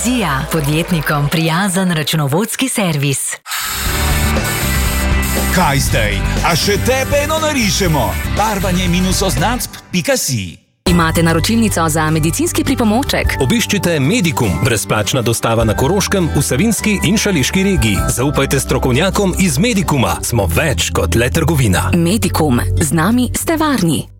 Vizija, podjetnikom prijazen računovodski servis. Kaj zdaj? A še tebe eno narišemo? barvanje-oznacb.si. Imate naročilnico za medicinski pripomoček? Obiščite Medikum, brezplačna dostava na Koroškem, v Savinjski in Šaleški regiji. Zaupajte strokovnjakom iz Medikuma. Smo več kot le trgovina. Medikum. Z nami ste varni.